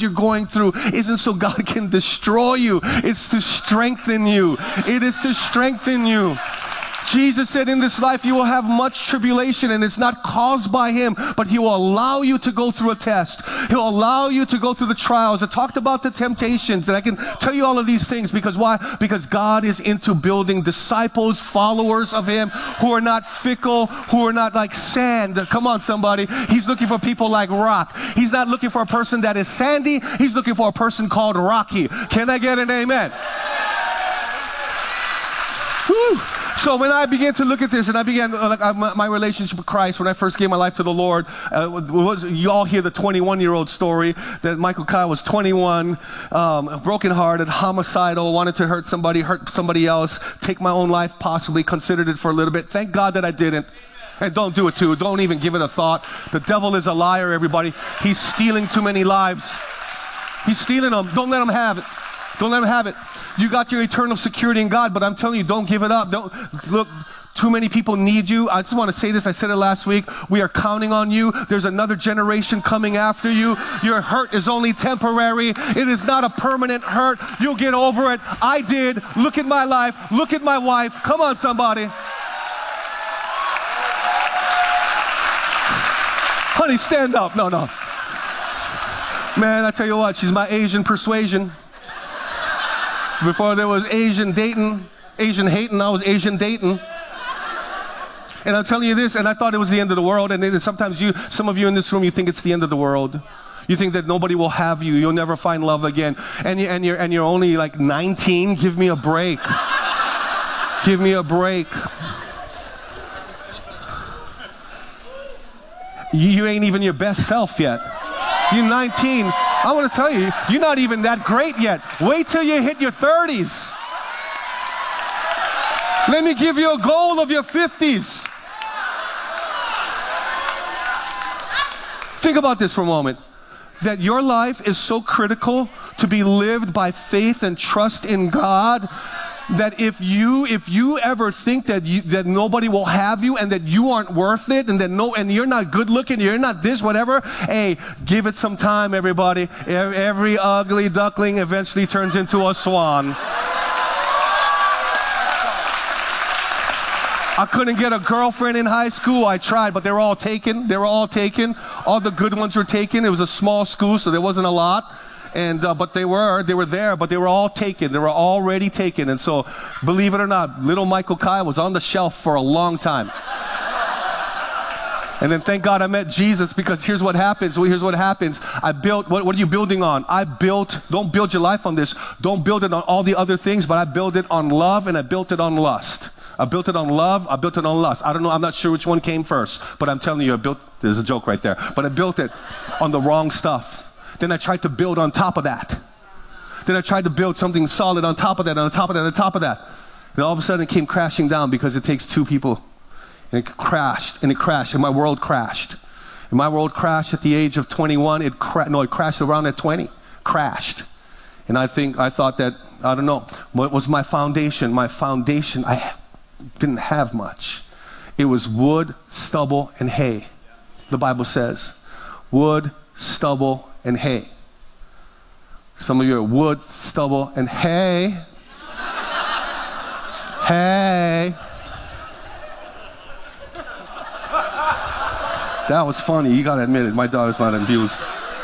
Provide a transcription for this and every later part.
you're going through isn't so God can destroy you. It's to strengthen you. It is to strengthen you. Jesus said, in this life you will have much tribulation, and it's not caused by him, but he will allow you to go through a test. He'll allow you to go through the trials. I talked about the temptations, and I can tell you all of these things because why? Because God is into building disciples, followers of him, who are not fickle, who are not like sand. Come on, somebody. He's looking for people like rock. He's not looking for a person that is sandy. He's looking for a person called Rocky. Can I get an amen? Whew. So when I began to look at this, and I began my relationship with Christ, when I first gave my life to the Lord, you all hear the 21-year-old story that Michael Kyle was 21, brokenhearted, homicidal, wanted to hurt somebody else, take my own life, possibly considered it for a little bit. Thank God that I didn't. And don't do it too. Don't even give it a thought. The devil is a liar, everybody. He's stealing too many lives. He's stealing them. Don't let him have it. Don't let him have it. You got your eternal security in God, but I'm telling you, don't give it up. Don't look. Too many people need you. I just want to say this. I said it last week. We are counting on you. There's another generation coming after you. Your hurt is only temporary. It is not a permanent hurt. You'll get over it. I did. Look at my life. Look at my wife. Come on, somebody. Honey, stand up. No. Man, I tell you what, she's my Asian persuasion. Before there was Asian hating, I was Asian dating. And I'm telling you this, and I thought it was the end of the world. And then sometimes some of you in this room, you think it's the end of the world. You think that nobody will have you. You'll never find love again. And you're only like 19. Give me a break. Give me a break. You ain't even your best self yet. You're 19. I want to tell you, you're not even that great yet. Wait till you hit your 30s. Let me give you a goal of your 50s. Think about this for a moment. That your life is so critical to be lived by faith and trust in God, that if you ever think that nobody will have you and that you aren't worth it and you're not good looking, you're not this, whatever, hey, give it some time, everybody. Every ugly duckling eventually turns into a swan. I couldn't get a girlfriend in high school. I tried, but they were all taken. All the good ones were taken. It was a small school, so there wasn't a lot. And but they were there, but they were all taken. They were already taken. And so, believe it or not, little Michael Kyle was on the shelf for a long time. And then thank God I met Jesus, because here's what happens. I built, what are you building on? Don't build your life on this. Don't build it on all the other things, but I built it on love and I built it on lust. I built it on love, I built it on lust. I don't know, I'm not sure which one came first, but I'm telling you, there's a joke right there. But I built it on the wrong stuff. Then I tried to build on top of that. Then I tried to build something solid on top of that, on top of that, on top of that. And all of a sudden it came crashing down, because it takes two people. And it crashed, and my world crashed. And my world crashed at the age of 21. It crashed around at 20. Crashed. And I thought that, I don't know, what was my foundation? My foundation, I didn't have much. It was wood, stubble, and hay. The Bible says, wood, stubble, and hay. Some of you are wood, stubble, and hay. Hay. That was funny. You got to admit it. My daughter's not amused.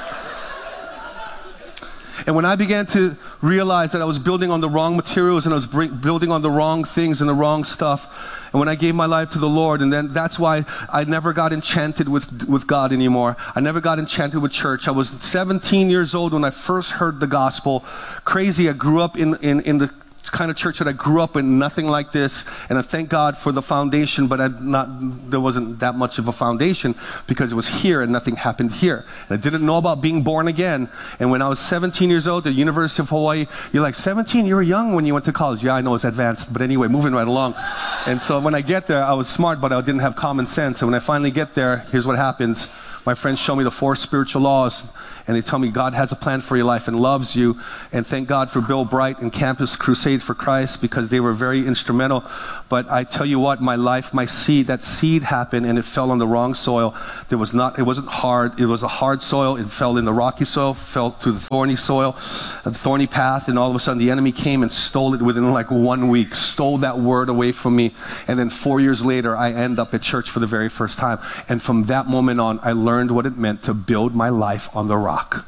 And when I began to realize that I was building on the wrong materials and I was building on the wrong things and the wrong stuff, and when I gave my life to the Lord, and then that's why I never got enchanted with God anymore. I never got enchanted with church. I was 17 years old when I first heard the gospel. Crazy, I grew up in the kind of church that I grew up in, nothing like this, and I thank God for the foundation, but there wasn't that much of a foundation, because it was here and nothing happened here. And I didn't know about being born again. And when I was 17 years old at the University of Hawaii, you're like, 17? You were young when you went to college. Yeah, I know it's advanced, but anyway, moving right along. And so when I get there, I was smart, but I didn't have common sense. And when I finally get there, here's what happens. My friends show me the 4 spiritual laws, and they tell me God has a plan for your life and loves you. And thank God for Bill Bright and Campus Crusade for Christ, because they were very instrumental. But I tell you what, my life, my seed, that seed happened and it fell on the wrong soil. It wasn't hard. It was a hard soil. It fell in the rocky soil, fell through the thorny soil, a thorny path, and all of a sudden the enemy came and stole it within like 1 week, stole that word away from me. And then 4 years later, I end up at church for the very first time. And from that moment on, I learned what it meant to build my life on the rock.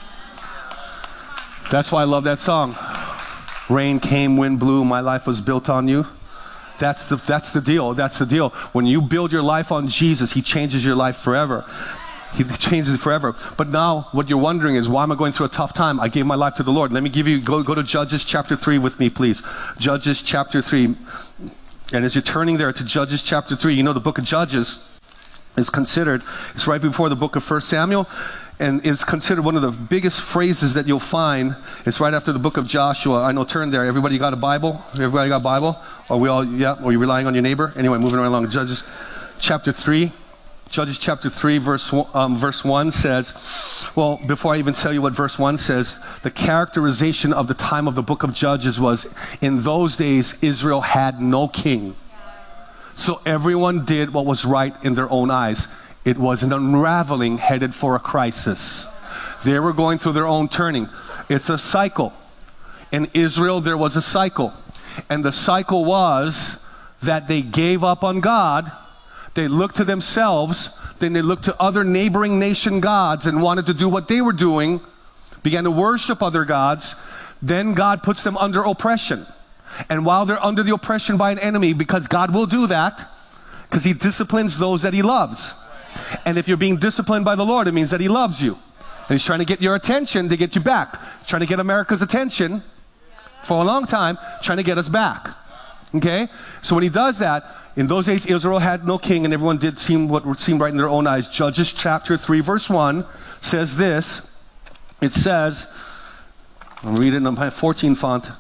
That's why I love that song. Rain came, wind blew, my life was built on you. That's the deal. That's the deal. When you build your life on Jesus, he changes your life forever. He changes it forever. But now what you're wondering is, why am I going through a tough time? I gave my life to the Lord. Let me give you, go to Judges chapter 3 with me, please. Judges chapter 3. And as you're turning there to Judges chapter 3, you know the book of Judges is considered, it's right before the book of 1 Samuel. And it's considered one of the biggest phrases that you'll find. It's right after the book of Joshua. I know, turn there. Everybody got a Bible? Everybody got a Bible? Are we all, yeah? Are you relying on your neighbor? Anyway, moving right along. Judges chapter 3. Judges chapter 3 verse 1 says, well, before I even tell you what verse 1 says, the characterization of the time of the book of Judges was, in those days, Israel had no king. So everyone did what was right in their own eyes. It was an unraveling headed for a crisis. They were going through their own turning. It's a cycle. In Israel, there was a cycle. And the cycle was that they gave up on God. They looked to themselves. Then they looked to other neighboring nation gods and wanted to do what they were doing, began to worship other gods. Then God puts them under oppression. And while they're under the oppression by an enemy, because God will do that, because he disciplines those that he loves. And if you're being disciplined by the Lord, it means that he loves you. And he's trying to get your attention to get you back. He's trying to get America's attention for a long time, trying to get us back. Okay? So when he does that, in those days Israel had no king and everyone did what seemed right in their own eyes. Judges chapter 3 verse 1 says this. It says, I'll read it in my 14 font.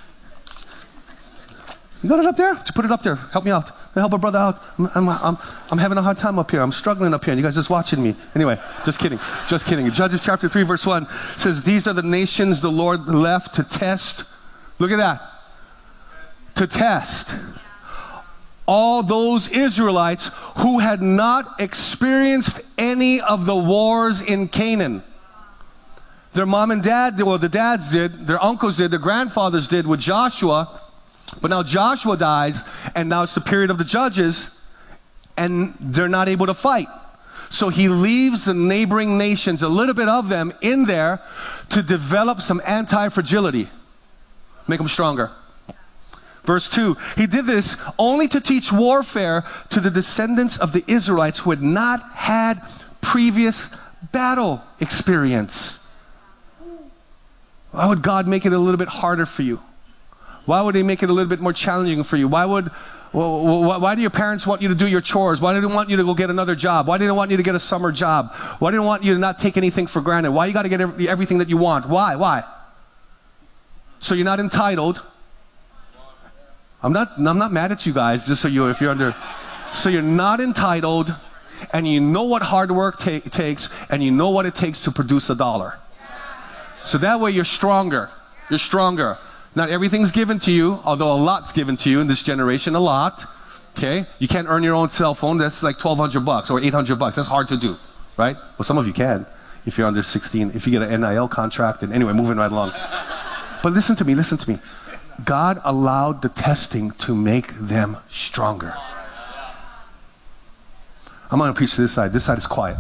You got it up there? Just put it up there. Help me out. Help a brother out. I'm having a hard time up here. I'm struggling up here. And you guys just watching me. Anyway, just kidding. Just kidding. Judges chapter 3 verse 1 says, these are the nations the Lord left to test. Look at that. To test all those Israelites who had not experienced any of the wars in Canaan. Their mom and dad, well, the dads did, their uncles did, their grandfathers did with Joshua. But now Joshua dies, and now it's the period of the judges, and they're not able to fight. So he leaves the neighboring nations, a little bit of them, in there to develop some anti-fragility. Make them stronger. Verse 2, he did this only to teach warfare to the descendants of the Israelites who had not had previous battle experience. Why would God make it a little bit harder for you? Why would he make it a little bit more challenging for you? Why do your parents want you to do your chores? Why do they want you to go get another job? Why do they want you to get a summer job? Why do they want you to not take anything for granted? Why you got to get everything that you want? Why? So you're not entitled. I'm not mad at you guys, just so if you're under. So you're not entitled, and you know what hard work takes, and you know what it takes to produce $1. So that way you're stronger. You're stronger. Not everything's given to you, although a lot's given to you in this generation, a lot. Okay? You can't earn your own cell phone. That's like $1,200 or $800. That's hard to do, right? Well, some of you can if you're under 16, if you get an NIL contract. And anyway, moving right along. But listen to me. God allowed the testing to make them stronger. I'm going to preach to this side. This side is quiet.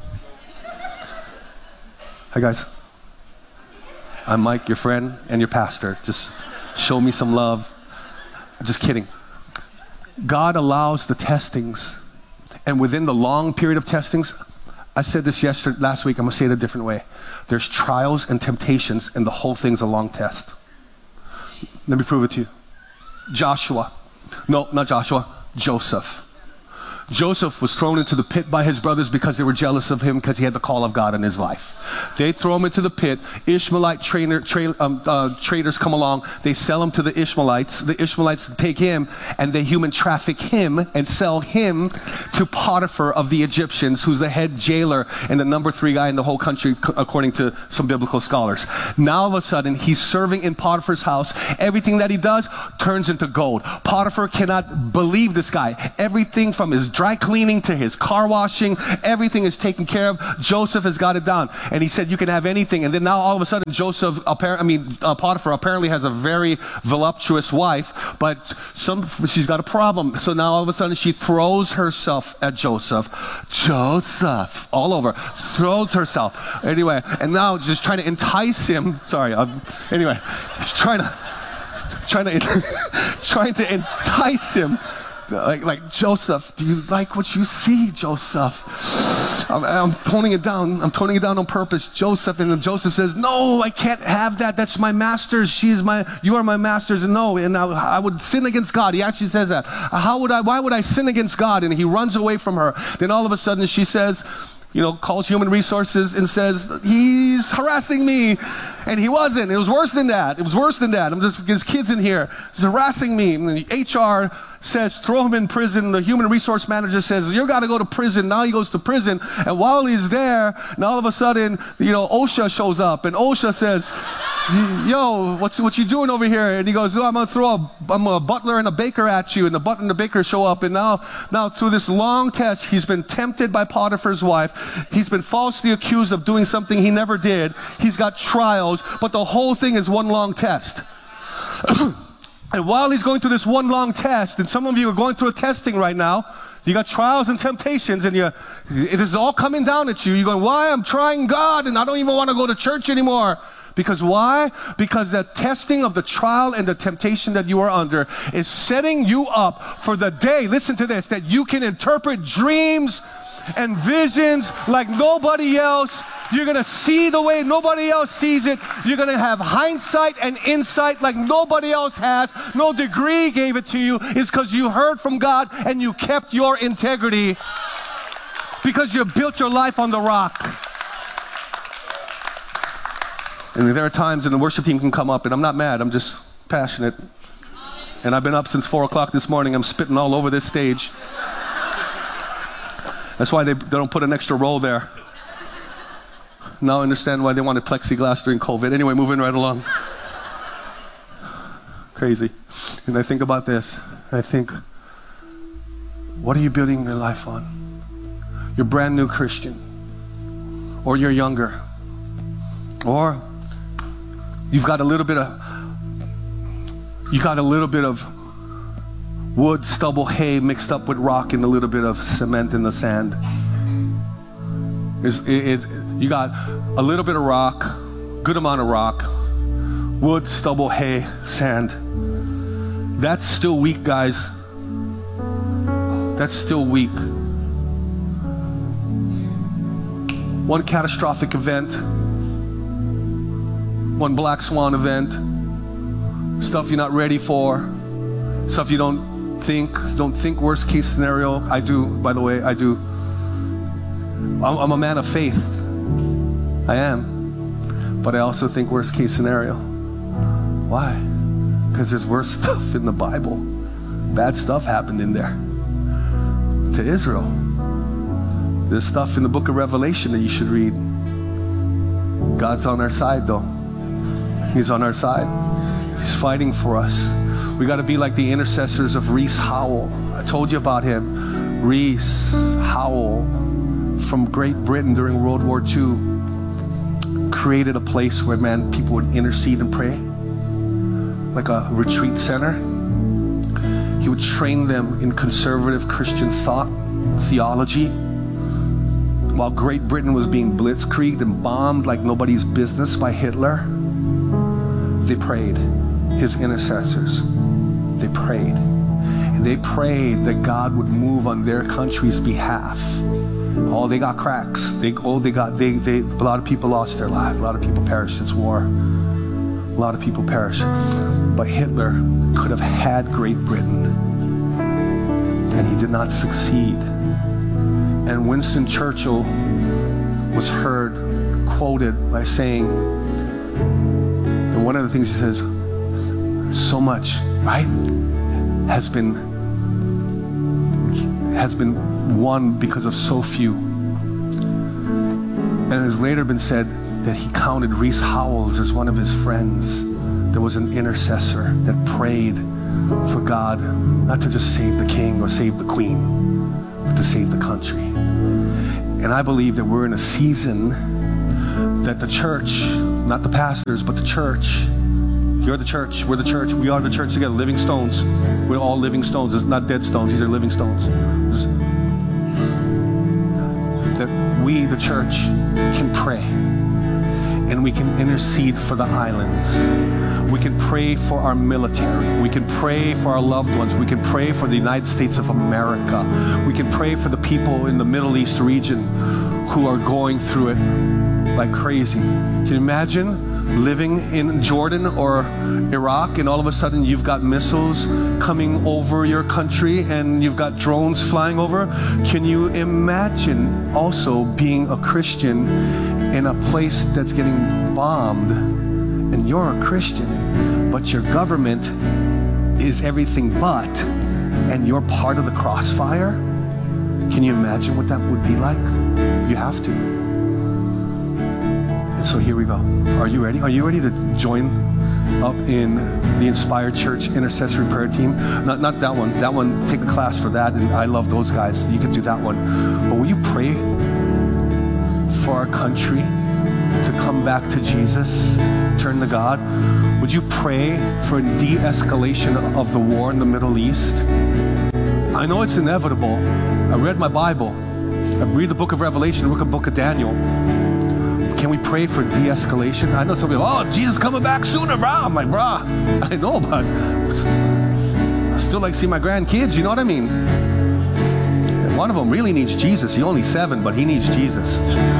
Hi, guys. I'm Mike, your friend and your pastor. Just show me some love. I'm just kidding. God allows the testings. And within the long period of testings, I said this last week, I'm going to say it a different way. There's trials and temptations, and the whole thing's a long test. Let me prove it to you. Joshua. No, not Joshua. Joseph. Joseph was thrown into the pit by his brothers because they were jealous of him because he had the call of God in his life. They throw him into the pit. Ishmaelite traders come along. They sell him to the Ishmaelites. The Ishmaelites take him and they human traffic him and sell him to Potiphar of the Egyptians, who's the head jailer and the number 3 guy in the whole country, according to some biblical scholars. Now, all of a sudden, he's serving in Potiphar's house. Everything that he does turns into gold. Potiphar cannot believe this guy. Everything from his dry cleaning to his car washing, everything is taken care of. Joseph has got it down. And he said, you can have anything. And then now all of a sudden Potiphar apparently has a very voluptuous wife, but she's got a problem. So now all of a sudden she throws herself at Joseph. Joseph, all over, throws herself. Anyway, and now just trying to entice him. Anyway, he's trying to entice him. Like, Joseph, do you like what you see, Joseph? I'm toning it down. I'm toning it down on purpose, Joseph. And then Joseph says, no, I can't have that. That's my master's. You are my master's. And no, and I would sin against God. He actually says that. Why would I sin against God? And he runs away from her. Then all of a sudden she says, calls human resources and says, he's harassing me. And he wasn't. It was worse than that. There's kids in here. He's harassing me. And the HR says, throw him in prison. The human resource manager says, you got to go to prison. Now he goes to prison. And while he's there, now all of a sudden, OSHA shows up. And OSHA says, yo, what you doing over here? And he goes, I'm going to throw a butler and a baker at you. And the butler and the baker show up. And now through this long test, he's been tempted by Potiphar's wife. He's been falsely accused of doing something he never did. He's got trials, but the whole thing is one long test. And while he's going through this one long test, and some of you are going through a testing right now, you got trials and temptations, and it is all coming down at you. You're going, why? I'm trying God, and I don't even want to go to church anymore. Because why? Because the testing of the trial and the temptation that you are under is setting you up for the day, listen to this, that you can interpret dreams and visions like nobody else. You're going to see the way nobody else sees it. You're going to have hindsight and insight like nobody else has. No degree gave it to you. It's because you heard from God and you kept your integrity, because you built your life on the rock. And there are times, and the worship team can come up, and I'm not mad, I'm just passionate. And I've been up since 4 o'clock this morning. I'm spitting all over this stage. That's why they don't put an extra row there. Now I understand why they wanted plexiglass during COVID. Anyway, moving right along. Crazy. And I think about this. I think, what are you building your life on? You're brand new Christian. Or you're younger. Or you've got a little bit of wood, stubble, hay mixed up with rock and a little bit of cement in the sand. You got a little bit of rock, good amount of rock, wood, stubble, hay, sand. That's still weak, guys. That's still weak. One catastrophic event, one black swan event, stuff you're not ready for, stuff you don't think worst case scenario. I do, by the way, I do. I'm a man of faith. I am. But I also think worst case scenario. Why? Because there's worse stuff in the Bible. Bad stuff happened in there to Israel. There's stuff in the book of Revelation that you should read. God's on our side, though. He's on our side. He's fighting for us. We got to be like the intercessors of Rees Howell. I told you about him. Rees Howell from Great Britain during World War II created a place where, people would intercede and pray, like a retreat center. He would train them in conservative Christian theology. While Great Britain was being blitzkrieged and bombed like nobody's business by Hitler, they prayed. His intercessors, they prayed. And they prayed that God would move on their country's behalf. Oh, they got cracks. A lot of people lost their lives. A lot of people perished in this war. A lot of people perished. But Hitler could have had Great Britain and he did not succeed. And Winston Churchill was heard quoted by saying, and one of the things he says, so much, right, has been won because of so few. And it has later been said that he counted Rees Howells as one of his friends. There was an intercessor that prayed for God, not to just save the king or save the queen, but to save the country. And I believe that we're in a season that the church, not the pastors, but the church, you're the church, we're the church, we are the church together, living stones. We're all living stones. It's not dead stones, these are living stones. That we, the church, can pray. And we can intercede for the islands. We can pray for our military. We can pray for our loved ones. We can pray for the United States of America. We can pray for the people in the Middle East region who are going through it like crazy. Can you imagine living in Jordan or Iraq and all of a sudden you've got missiles coming over your country and you've got drones flying over? Can you imagine also being a Christian in a place that's getting bombed and you're a Christian, but your government is everything but, and you're part of the crossfire? Can you imagine what that would be like? You have to. And so here we go. Are you ready? Are you ready to join up in the Inspired Church Intercessory Prayer Team? Not that one. That one, take a class for that, and I love those guys. You can do that one. But will you pray for our country to come back to Jesus, turn to God? Would you pray for a de-escalation of the war in the Middle East? I know it's inevitable. I read my Bible. I read the book of Revelation, look at the book of Daniel. Can we pray for de-escalation? I know some people, oh, Jesus coming back sooner, brah. I'm like, brah, I know, but I still like to see my grandkids, you know what I mean? One of them really needs Jesus. He's only 7, but he needs Jesus.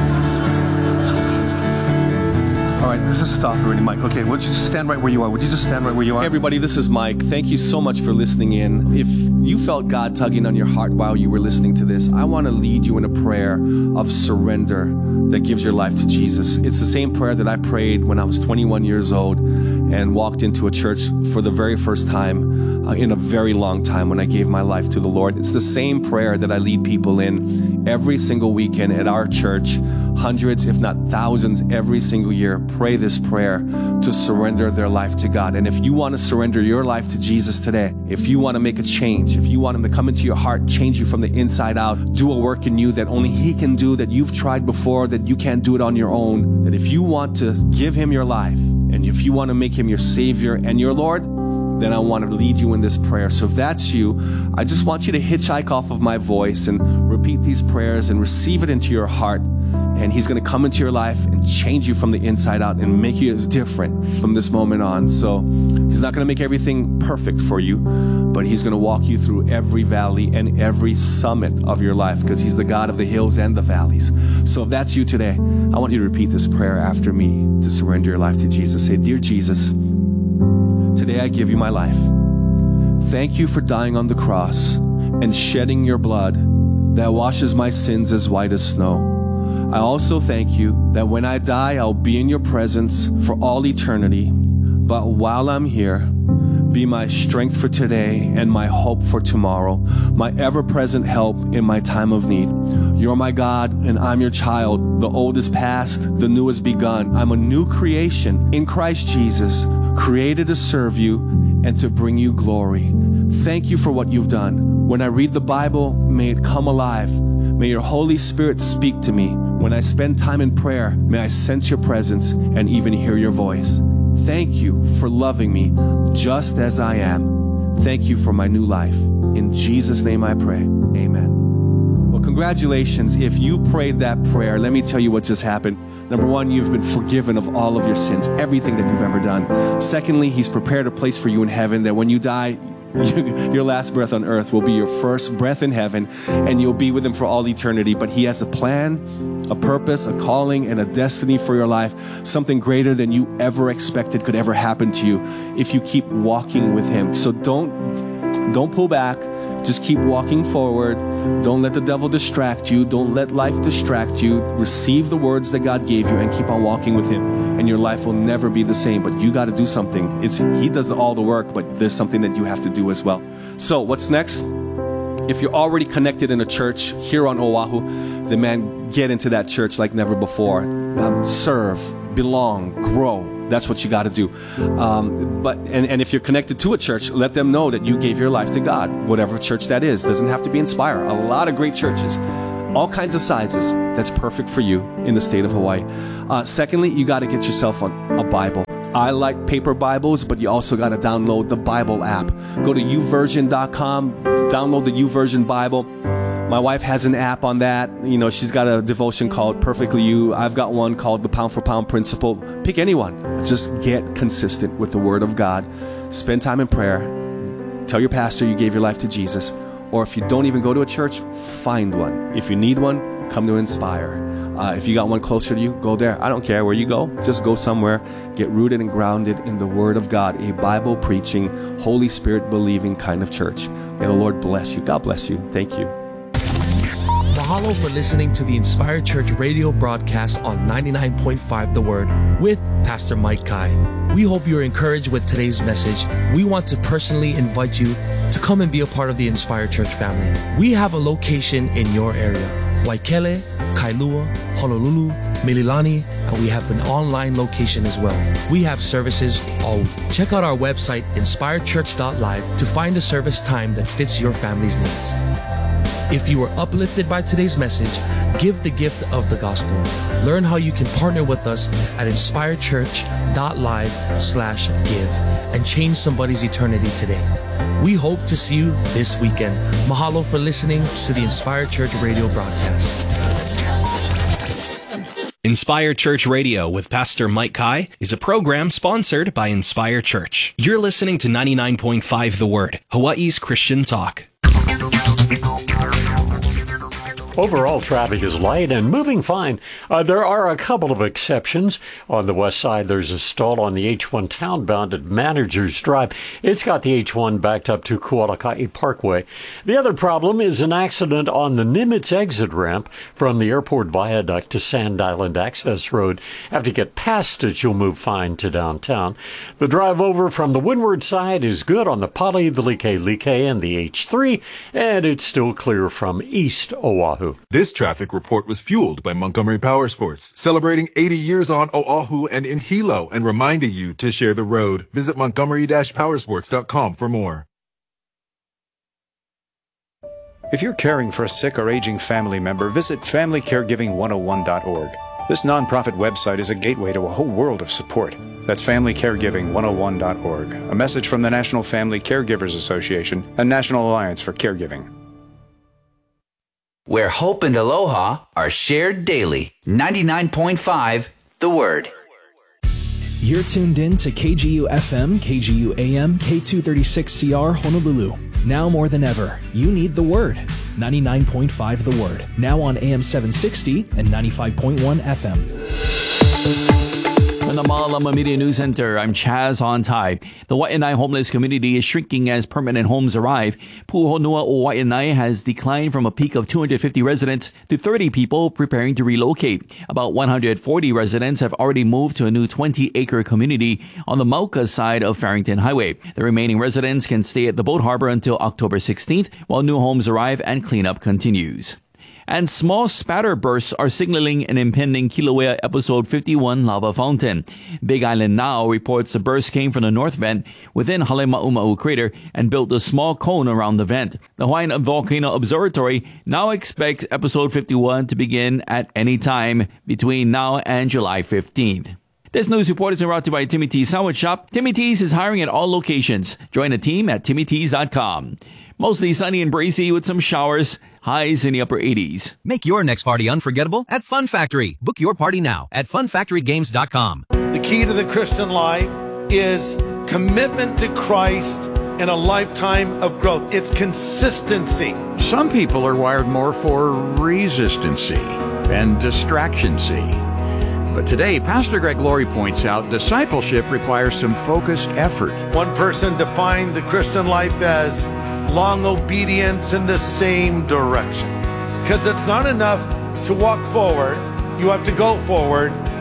All right, let's just stop already, Mike. Okay, would you just stand right where you are? Would you just stand right where you are? Hey everybody, this is Mike. Thank you so much for listening in. If you felt God tugging on your heart while you were listening to this, I want to lead you in a prayer of surrender that gives your life to Jesus. It's the same prayer that I prayed when I was 21 years old and walked into a church for the very first time in a very long time when I gave my life to the Lord. It's the same prayer that I lead people in every single weekend at our church. Hundreds, if not thousands, every single year pray this prayer to surrender their life to God. And if you want to surrender your life to Jesus today, if you want to make a change, if you want Him to come into your heart, change you from the inside out, do a work in you that only He can do, that you've tried before, that you can't do it on your own, that if you want to give Him your life, and if you want to make Him your Savior and your Lord, then I want to lead you in this prayer. So if that's you, I just want you to hitchhike off of my voice and repeat these prayers and receive it into your heart. And He's going to come into your life and change you from the inside out and make you different from this moment on. So He's not going to make everything perfect for you, but He's going to walk you through every valley and every summit of your life, because He's the God of the hills and the valleys. So if that's you today, I want you to repeat this prayer after me to surrender your life to Jesus. Say, Dear Jesus, today I give you my life. Thank you for dying on the cross and shedding your blood that washes my sins as white as snow. I also thank you that when I die, I'll be in your presence for all eternity. But while I'm here, be my strength for today and my hope for tomorrow, my ever-present help in my time of need. You're my God, and I'm your child. The old is past, the new has begun. I'm a new creation in Christ Jesus, created to serve you and to bring you glory. Thank you for what you've done. When I read the Bible, may it come alive. May your Holy Spirit speak to me. When I spend time in prayer, may I sense your presence and even hear your voice. Thank you for loving me just as I am. Thank you for my new life. In Jesus' name I pray. Amen. Well, congratulations. If you prayed that prayer, let me tell you what just happened. Number one, you've been forgiven of all of your sins, everything that you've ever done. Secondly, He's prepared a place for you in heaven that when you die, your last breath on earth will be your first breath in heaven, and you'll be with Him for all eternity. But He has a plan, a purpose, a calling, and a destiny for your life, something greater than you ever expected could ever happen to you if you keep walking with Him. So don't Don't pull back. Just keep walking forward. Don't let the devil distract you. Don't let life distract you. Receive the words that God gave you and keep on walking with Him. And your life will never be the same. But you got to do something. He does all the work, but there's something that you have to do as well. So what's next? If you're already connected in a church here on Oahu, then man, get into that church like never before. Serve, belong, grow. That's what you got to do. But if you're connected to a church, let them know that you gave your life to God, whatever church that is. Doesn't have to be Inspire. A lot of great churches, all kinds of sizes. That's perfect for you in the state of Hawaii. Secondly, you got to get yourself a Bible. I like paper Bibles, but you also got to download the Bible app. Go to uversion.com, download the YouVersion Bible. My wife has an app on that. You know, she's got a devotion called Perfectly You. I've got one called the Pound for Pound Principle. Pick anyone. Just get consistent with the Word of God. Spend time in prayer. Tell your pastor you gave your life to Jesus. Or if you don't even go to a church, find one. If you need one, come to Inspire. If you got one closer to you, go there. I don't care where you go. Just go somewhere. Get rooted and grounded in the Word of God. A Bible-preaching, Holy Spirit-believing kind of church. May the Lord bless you. God bless you. Thank you. Mahalo for listening to the Inspire Church radio broadcast on 99.5 The Word with Pastor Mike Kai. We hope you're encouraged with today's message. We want to personally invite you to come and be a part of the Inspire Church family. We have a location in your area: Waikele, Kailua, Honolulu, Mililani, and we have an online location as well. We have services all week. Check out our website, inspirechurch.live, to find a service time that fits your family's needs. If you were uplifted by today's message, give the gift of the gospel. Learn how you can partner with us at inspirechurch.live/give and change somebody's eternity today. We hope to see you this weekend. Mahalo for listening to the Inspire Church radio broadcast. Inspire Church Radio with Pastor Mike Kai is a program sponsored by Inspire Church. You're listening to 99.5 The Word, Hawaii's Christian talk. Overall, traffic is light and moving fine. There are a couple of exceptions. On the west side, there's a stall on the H1 townbound at Managers Drive. It's got the H1 backed up to Kualakai Parkway. The other problem is an accident on the Nimitz exit ramp from the airport viaduct to Sand Island Access Road. After you get past it, you'll move fine to downtown. The drive over from the windward side is good on the Pali, the Like, and the H3, and it's still clear from East Oahu. This traffic report was fueled by Montgomery Powersports, celebrating 80 years on Oahu and in Hilo and reminding you to share the road. Visit Montgomery-Powersports.com for more. If you're caring for a sick or aging family member, visit FamilyCaregiving101.org. This nonprofit website is a gateway to a whole world of support. That's FamilyCaregiving101.org, a message from the National Family Caregivers Association and National Alliance for Caregiving. Where hope and aloha are shared daily. 99.5 The Word. You're tuned in to KGU FM, KGU AM, K236CR Honolulu. Now more than ever, you need the Word. 99.5 The Word. Now on AM 760 and 95.1 FM. From the Malama Media News Center, I'm Chaz Ontai. The Waianae homeless community is shrinking as permanent homes arrive. Puhonua o Waianae has declined from a peak of 250 residents to 30 people preparing to relocate. About 140 residents have already moved to a new 20-acre community on the Mauka side of Farrington Highway. The remaining residents can stay at the boat harbor until October 16th while new homes arrive and cleanup continues. And small spatter bursts are signaling an impending Kilauea Episode 51 lava fountain. Big Island Now reports the burst came from the north vent within Halema'uma'u crater and built a small cone around the vent. The Hawaiian Volcano Observatory now expects Episode 51 to begin at any time between now and July 15th. This news report is brought to you by Timmy T's Sandwich Shop. Timmy T's is hiring at all locations. Join the team at timmytees.com. Mostly sunny and breezy with some showers. Highs in the upper 80s. Make your next party unforgettable at Fun Factory. Book your party now at funfactorygames.com. The key to the Christian life is commitment to Christ and a lifetime of growth. It's consistency. Some people are wired more for resistancy and distractioncy. But today, Pastor Greg Laurie points out discipleship requires some focused effort. One person defined the Christian life as long obedience in the same direction. Because it's not enough to walk forward. You have to go forward